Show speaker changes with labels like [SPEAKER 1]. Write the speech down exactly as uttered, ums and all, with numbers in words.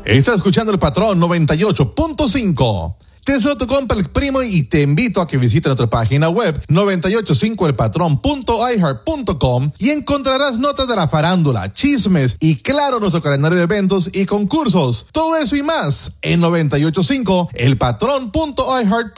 [SPEAKER 1] Estás escuchando El Patrón noventa y ocho punto cinco. Te saludo tu compa El Primo y te invito a que visites nuestra página web noventa y ocho cinco el patrón punto i heart punto com y encontrarás notas de la farándula, chismes y claro nuestro calendario de eventos y concursos. Todo eso y más en noventa y ocho punto cinco el patrón punto i heart punto com.